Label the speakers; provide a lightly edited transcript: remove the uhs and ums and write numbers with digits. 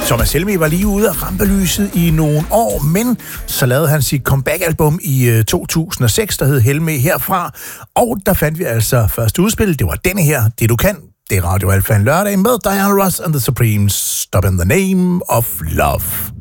Speaker 1: Thomas Helmig var lige ude af rampelyset i nogle år, men så lavede han sit comeback-album i 2006, der hed Helmig Herfra, og der fandt vi altså første udspil. Det var denne her, Det Du Kan. Det er Radio Alfa en lørdag med Diana Ross and the Supremes, Stop in the Name of Love.